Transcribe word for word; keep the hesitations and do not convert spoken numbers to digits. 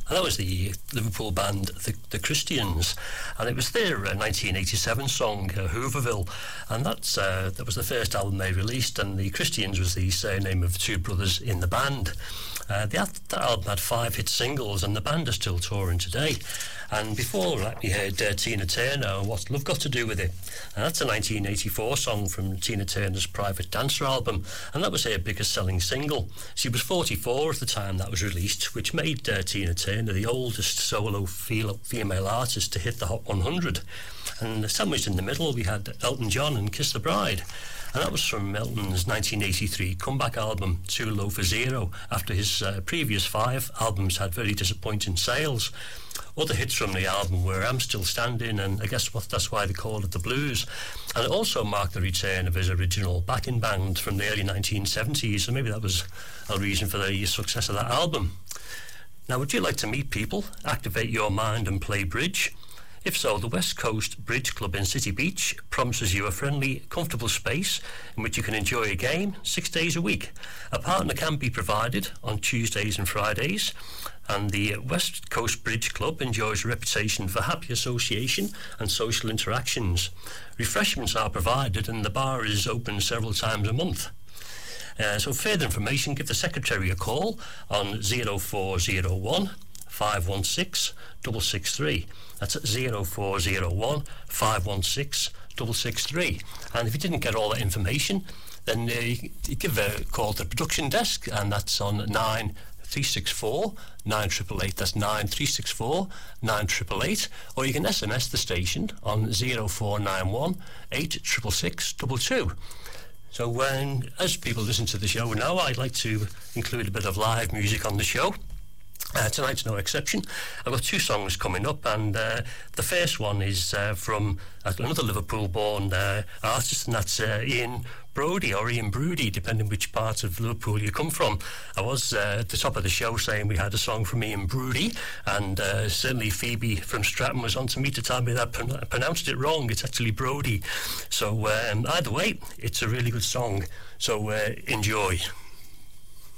and that was the Liverpool band The, the Christians, and it was their uh, nineteen eighty-seven song uh, Hooverville, and that's uh, that was the first album they released, and The Christians was the surname of two brothers in the band. Uh, the, that album had five hit singles, and the band are still touring today. And before that, we heard uh, Tina Turner and What's Love Got to Do With It, and that's a nineteen eighty-four song from Tina Turner's Private Dancer album, and that was her biggest selling single. She was forty-four at the time that was released, which made uh, Tina Turner the oldest solo female artist to hit the Hot one hundred. And sandwiched in the middle, we had Elton John and Kiss the Bride. And that was from Elton's nineteen eighty-three comeback album, Too Low for Zero, after his uh, previous five albums had very disappointing sales. Other hits from the album were I'm Still Standing, and I guess what that's why they called it The Blues. And it also marked the return of his original backing band from the early nineteen seventies, so maybe that was a reason for the success of that album. Now, would you like to meet people, activate your mind and play bridge? If so, the West Coast Bridge Club in City Beach promises you a friendly, comfortable space in which you can enjoy a game six days a week. A partner can be provided on Tuesdays and Fridays, and the West Coast Bridge Club enjoys a reputation for happy association and social interactions. Refreshments are provided, and the bar is open several times a month. Uh, so further information, give the secretary a call on zero four zero one, five one six, six six three. That's at zero four zero one, five one six, six six three. And if you didn't get all that information, then uh, you, you give a call to the production desk, and that's on nine three six four, nine eight eight eight. That's nine three six four, nine eight eight eight. Or you can S M S the station on zero four nine one, eight six six six two two. So when, as people listen to the show now, I'd like to include a bit of live music on the show. Uh, tonight's no exception. I've got two songs coming up, and uh, the first one is uh, from uh, another Liverpool-born uh, artist, and that's uh, Ian Brody, or Ian Broody, depending which part of Liverpool you come from. I was uh, at the top of the show saying we had a song from Ian Broody, and uh, certainly Phoebe from Stratton was on to me to tell me that I pron- pronounced it wrong. It's actually Brody. So um, either way, it's a really good song, so uh, enjoy.